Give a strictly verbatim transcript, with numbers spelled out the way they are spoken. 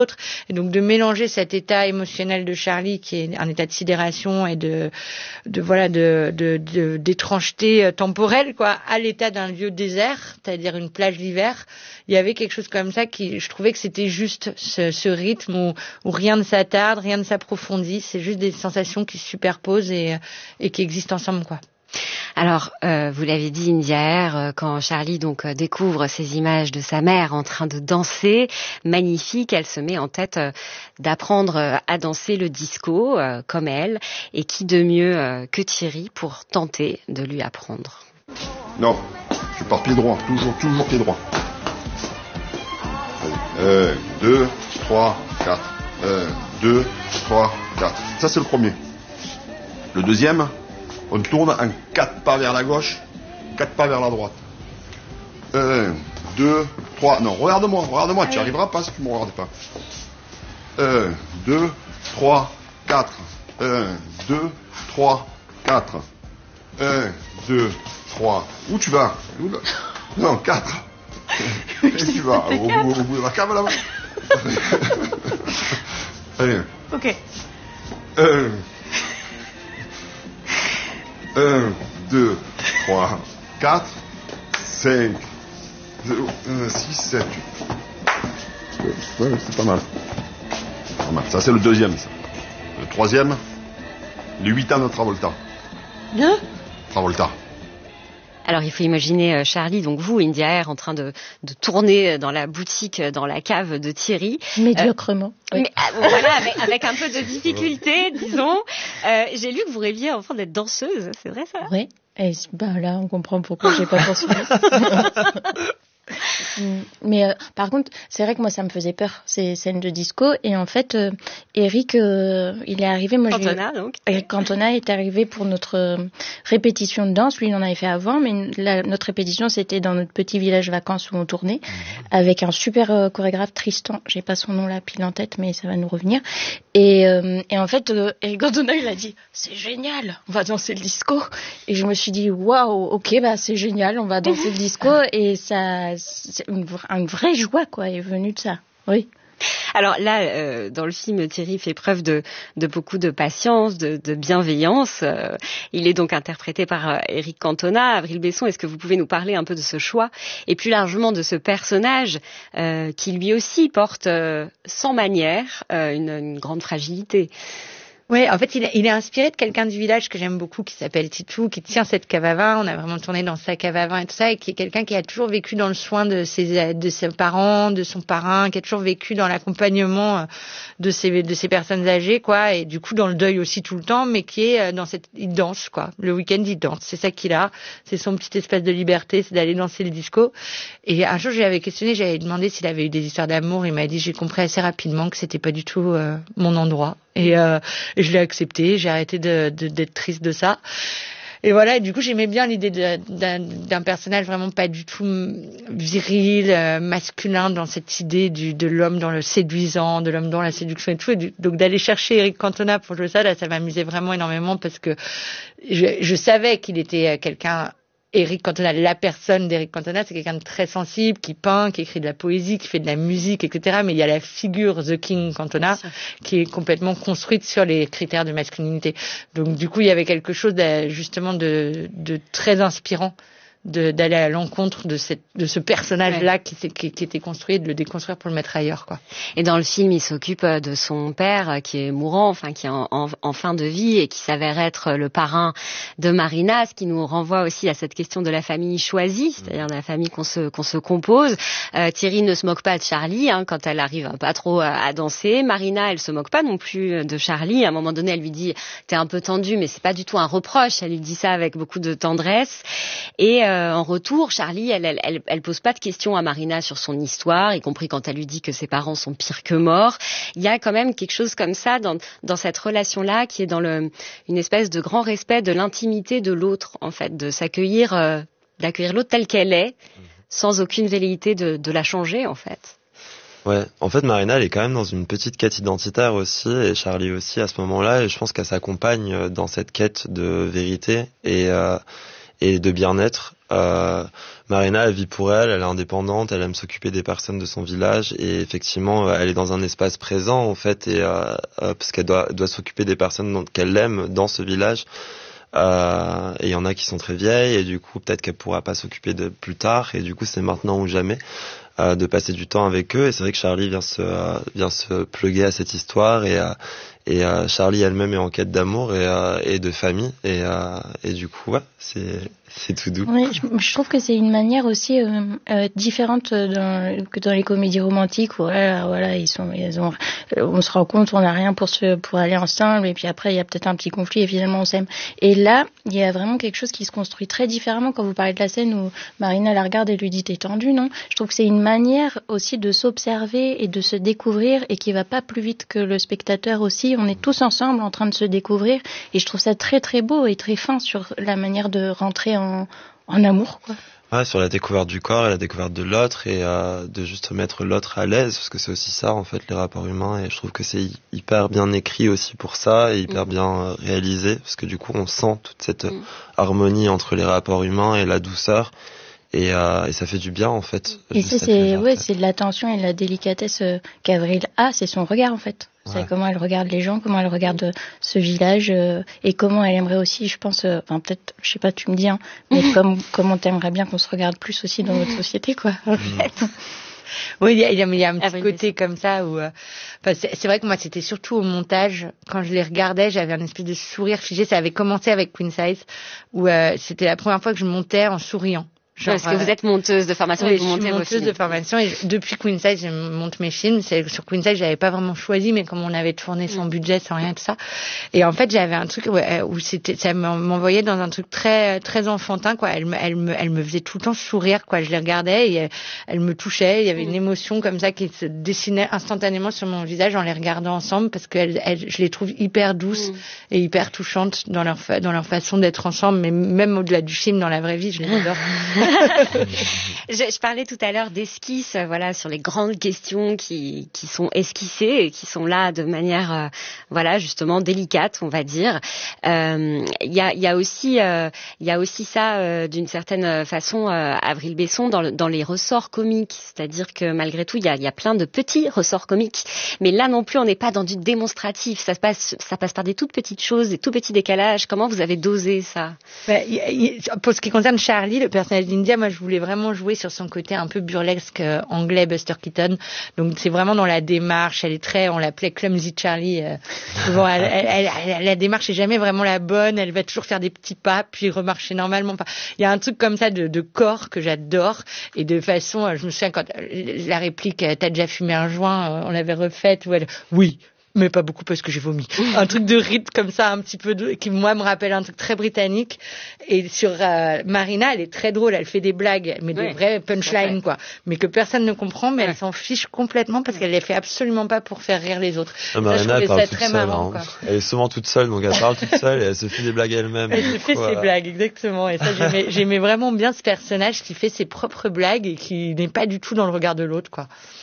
Et donc de mélanger cet état émotionnel de Charlie, qui est un état de sidération et de, de voilà, de, de, de d'étrangeté temporelle, quoi, à l'état d'un lieu désert, c'est-à-dire une plage d'hiver. Il y avait quelque chose comme ça qui, je trouvais que c'était juste ce, ce rythme où, où rien ne s'attarde, rien ne s'approfondit. C'est juste des sensations qui se superposent et, et qui existent ensemble, quoi. Alors, euh, vous l'avez dit, India Air, euh, quand Charlie donc euh, découvre ces images de sa mère en train de danser, magnifique, elle se met en tête euh, d'apprendre euh, à danser le disco euh, comme elle, et qui de mieux euh, que Thierry pour tenter de lui apprendre. Non, tu pars pied droit, toujours, toujours pied droit. Un, deux, trois, quatre. Un, deux, trois, quatre. Ça c'est le premier. Le deuxième, on tourne en quatre pas vers la gauche, quatre pas vers la droite. Un, deux, trois. Non, regarde-moi, regarde-moi, tu n'y arriveras pas si tu ne me regardes pas. Un, deux, trois, quatre. Un, deux, trois, quatre. Un, deux, trois. Où tu vas? Où là? Non, quatre. Où tu vas? Au bout, au bout de la cave là-bas. Allez. Ok. Un. un, deux, trois, quatre, cinq, six, sept, huit. Ouais, c'est pas mal. Pas mal. Ça, c'est le deuxième, ça. Le troisième, les huit ans de Travolta. Deux Travolta. Alors, il faut imaginer Charlie, donc vous, India Air, en train de, de tourner dans la boutique, dans la cave de Thierry. Médiocrement. Euh, oui. mais, euh, voilà, avec, avec un peu de difficulté, disons. Euh, j'ai lu que vous rêviez enfin d'être danseuse, c'est vrai ça? Oui. Et ben là, on comprend pourquoi j'ai pas pensé. Mais euh, par contre, c'est vrai que moi, ça me faisait peur, ces scènes de disco. Et en fait, euh, Eric, euh, il est arrivé... Moi, Cantona, donc. Eric Cantona est arrivé pour notre euh, répétition de danse. Lui, il en avait fait avant, mais la, notre répétition, c'était dans notre petit village vacances où on tournait, avec un super euh, chorégraphe, Tristan. J'ai pas son nom là, pile en tête, mais ça va nous revenir. Et, euh, et en fait, euh, Eric Cantona, il a dit, c'est génial, on va danser le disco. Et je me suis dit, waouh, ok, bah c'est génial, on va danser le disco. Et ça... C'est une, une vraie joie, quoi, est venue de ça. Oui. Alors là, euh, dans le film, Thierry fait preuve de, de beaucoup de patience, de, de bienveillance. Euh, il est donc interprété par euh, Eric Cantona. Avril Besson, est-ce que vous pouvez nous parler un peu de ce choix et plus largement de ce personnage euh, qui lui aussi porte, euh, sans manière, euh, une, une grande fragilité? Oui, en fait, il, il est inspiré de quelqu'un du village que j'aime beaucoup, qui s'appelle Titou, qui tient cette cave à vin. On a vraiment tourné dans sa cave à vin et tout ça, et qui est quelqu'un qui a toujours vécu dans le soin de ses, de ses parents, de son parrain, qui a toujours vécu dans l'accompagnement de ces, de ces personnes âgées, quoi, et du coup dans le deuil aussi tout le temps, mais qui est dans cette, il danse, quoi. Le week-end, il danse. C'est ça qu'il a. C'est son petit espace de liberté, c'est d'aller danser le disco. Et un jour, je lui avais questionné, j'avais demandé s'il avait eu des histoires d'amour. Il m'a dit, j'ai compris assez rapidement que c'était pas du tout euh, mon endroit. Et, euh, et je l'ai accepté, j'ai arrêté de, de, d'être triste de ça. Et voilà, et du coup, j'aimais bien l'idée de, d'un, d'un personnage vraiment pas du tout viril, euh, masculin, dans cette idée du, de l'homme dans le séduisant, de l'homme dans la séduction et tout. Et du, donc d'aller chercher Eric Cantona pour jouer ça, là, ça m'amusait vraiment énormément parce que je, je savais qu'il était quelqu'un... Eric Cantona, la personne d'Eric Cantona, c'est quelqu'un de très sensible, qui peint, qui écrit de la poésie, qui fait de la musique, et cetera. Mais il y a la figure The King Cantona qui est complètement construite sur les critères de masculinité. Donc du coup, il y avait quelque chose de, justement de, de très inspirant de, d'aller à l'encontre de, cette, de ce personnage-là ouais. qui, qui, qui était construit et de le déconstruire pour le mettre ailleurs, quoi. Et dans le film, il s'occupe de son père qui est mourant, enfin qui est en, en, en fin de vie et qui s'avère être le parrain de Marina, ce qui nous renvoie aussi à cette question de la famille choisie, c'est-à-dire de la famille qu'on se, qu'on se compose. Euh, Thierry ne se moque pas de Charlie hein, quand elle arrive pas trop à, à danser. Marina, elle se moque pas non plus de Charlie. À un moment donné, elle lui dit « t'es un peu tendu », mais c'est pas du tout un reproche. Elle lui dit ça avec beaucoup de tendresse. Et euh, en retour, Charlie, elle, elle, elle, elle pose pas de questions à Marina sur son histoire, y compris quand elle lui dit que ses parents sont pires que morts. Il y a quand même quelque chose comme ça dans, dans cette relation-là qui est dans le, une espèce de grand respect de l'intimité de l'autre, en fait, de s'accueillir, euh, d'accueillir l'autre telle qu'elle est, sans aucune velléité de, de la changer, en fait. Ouais, en fait, Marina, elle est quand même dans une petite quête identitaire aussi, et Charlie aussi à ce moment-là, et je pense qu'elle s'accompagne dans cette quête de vérité et, euh, et de bien-être. Euh, Marina, elle vit pour elle, elle est indépendante, elle aime s'occuper des personnes de son village et effectivement, elle est dans un espace présent en fait, et euh, euh, parce qu'elle doit, doit s'occuper des personnes dont, qu'elle aime dans ce village. Euh, et il y en a qui sont très vieilles et du coup peut-être qu'elle pourra pas s'occuper de plus tard et du coup c'est maintenant ou jamais euh, de passer du temps avec eux. Et c'est vrai que Charlie vient se euh, vient se pluguer à cette histoire et euh, et euh, Charlie elle-même est en quête d'amour et euh, et de famille et euh, et du coup ouais c'est c'est tout doux. Oui, je, je trouve que c'est une manière aussi euh, euh, différente dans, que dans les comédies romantiques où voilà, voilà ils sont, ils ont, on se rend compte on n'a rien pour se, pour aller ensemble et puis après il y a peut-être un petit conflit et finalement on s'aime. Et là il y a vraiment quelque chose qui se construit très différemment quand vous parlez de la scène où Marina la regarde et lui dit t'es tendue, non? Je trouve que c'est une manière aussi de s'observer et de se découvrir et qui va pas plus vite que le spectateur aussi. On est tous ensemble en train de se découvrir et je trouve ça très très beau et très fin sur la manière de rentrer en En, en amour, quoi. Ouais, sur la découverte du corps et la découverte de l'autre et euh, de juste mettre l'autre à l'aise parce que c'est aussi ça en fait les rapports humains et je trouve que c'est hyper bien écrit aussi pour ça et hyper mmh. bien réalisé parce que du coup on sent toute cette mmh. harmonie entre les rapports humains et la douceur et, euh, et ça fait du bien en fait. Et ça c'est ouais c'est de l'attention et de la délicatesse euh, qu'Avril a, c'est son regard en fait. C'est ouais. Comment elle regarde les gens, comment elle regarde ce village euh, et comment elle aimerait aussi, je pense, euh, enfin peut-être, je sais pas, tu me dis, hein, mais comme, comment t'aimerais bien qu'on se regarde plus aussi dans notre société, quoi. En fait. Oui, il y a, il y a, il y a un petit ah, côté comme ça où, euh, enfin, c'est, c'est vrai que moi c'était surtout au montage quand je les regardais, j'avais un espèce de sourire figé. Ça avait commencé avec Queen Size où euh, c'était la première fois que je montais en souriant. Genre, parce que vous êtes monteuse de formation oui, et vous montez je suis vos monteuse films. de formation et je, depuis Queen Size, je monte mes films. C'est, sur Queen Size, j'avais pas vraiment choisi, mais comme on avait tourné sans budget, sans rien de ça. Et en fait, j'avais un truc où, où c'était, ça m'envoyait dans un truc très, très enfantin, quoi. Elle me, elle me, elle me faisait tout le temps sourire, quoi. Je les regardais et elle, elle me touchait. Il y avait une émotion comme ça qui se dessinait instantanément sur mon visage en les regardant ensemble parce que elle, elle, je les trouve hyper douces mm. et hyper touchantes dans leur, fa- dans leur façon d'être ensemble, mais même au-delà du film, dans la vraie vie, je les adore. je, je parlais tout à l'heure d'esquisses, voilà, sur les grandes questions qui, qui sont esquissées et qui sont là de manière, euh, voilà, justement délicate, on va dire. Il euh, y, a, y a aussi, il euh, y a aussi ça, euh, d'une certaine façon, euh, Avril Besson dans, le, dans les ressorts comiques, c'est-à-dire que malgré tout, il y a, y a plein de petits ressorts comiques, mais là non plus, on n'est pas dans du démonstratif. Ça passe, ça passe par des toutes petites choses, des tout petits décalages. Comment vous avez dosé ça? Ben, y, y, pour ce qui concerne Charlie, le personnage d'India, moi je voulais vraiment jouer sur son côté un peu burlesque euh, anglais, Buster Keaton. Donc c'est vraiment dans la démarche, elle est très, on l'appelait Clumsy Charlie. Euh, bon, elle, elle, elle, elle, la démarche est jamais vraiment la bonne, elle va toujours faire des petits pas puis remarcher normalement. Enfin, il y a un truc comme ça de, de corps que j'adore et de façon, je me souviens quand la réplique "t'as déjà fumé un joint", on l'avait refaite où elle, oui. Mais pas beaucoup parce que j'ai vomi. Un truc de rythme comme ça, un petit peu de, qui moi me rappelle un truc très britannique. Et sur euh, Marina, elle est très drôle, elle fait des blagues, mais des ouais, vraies punchlines quoi. Mais que personne ne comprend, mais ouais. Elle s'en fiche complètement parce qu'elle les fait absolument pas pour faire rire les autres. Ah, Marina, ça, elle parle toute très seule. Marrant, hein. Elle est souvent toute seule, donc elle parle toute seule et elle se fait des blagues elle-même. Elle se fait quoi. ses blagues, exactement. Et ça, j'aimais, j'aimais vraiment bien ce personnage qui fait ses propres blagues et qui n'est pas du tout dans le regard de l'autre, quoi.